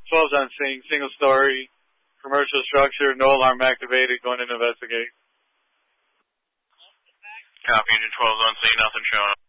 12's on scene, single story, commercial structure, no alarm activated, going in to investigate. Copy, Agent 12's on scene, nothing showing up.